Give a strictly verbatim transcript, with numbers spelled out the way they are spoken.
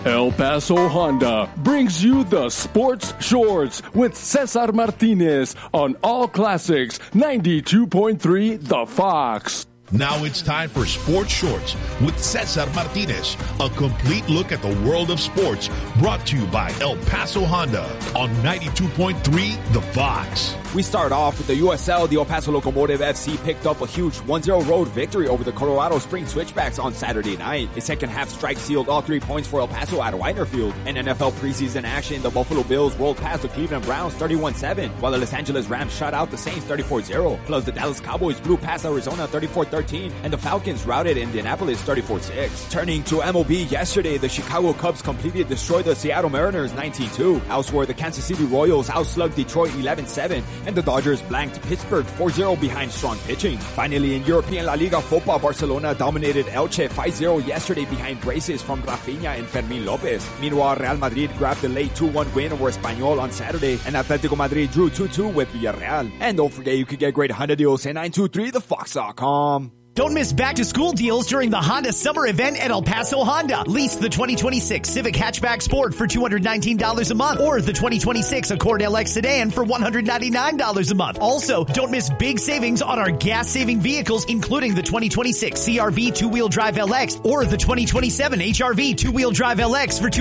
El Paso Honda brings you the Sports Shorts with Cesar Martinez on All Classics ninety-two point three The Fox. Now it's time for Sports Shorts with Cesar Martinez, a complete look at the world of sports, brought to you by El Paso Honda on ninety-two point three The Fox. We start off with the U S L. The El Paso Locomotive F C picked up a huge one zero road victory over the Colorado Springs Switchbacks on Saturday night. A second-half strike sealed all three points for El Paso at Weiner Field. In N F L preseason action, the Buffalo Bills rolled past the Cleveland Browns thirty-one seven, while the Los Angeles Rams shut out the Saints thirty-four zero. Plus, the Dallas Cowboys blew past Arizona thirty-four thirteen, and the Falcons routed Indianapolis thirty-four six. Turning to M L B, yesterday, the Chicago Cubs completely destroyed the Seattle Mariners nineteen two. Elsewhere, the Kansas City Royals outslugged Detroit eleven seven, and the Dodgers blanked Pittsburgh four zero behind strong pitching. Finally, in European La Liga football, Barcelona dominated Elche five zero yesterday behind braces from Rafinha and Fermin Lopez. Meanwhile, Real Madrid grabbed a late two one win over Espanyol on Saturday, and Atletico Madrid drew two two with Villarreal. And don't forget, you can get great Honda deals at nine two three the fox dot com. Don't miss back-to-school deals during the Honda Summer Event at El Paso Honda. Lease the twenty twenty-six Civic Hatchback Sport for two hundred nineteen dollars a month, or the twenty twenty-six Accord L X Sedan for one hundred ninety-nine dollars a month. Also, don't miss big savings on our gas-saving vehicles, including the twenty twenty-six C R V two-wheel drive L X or the twenty twenty-seven H R V two-wheel drive L X for two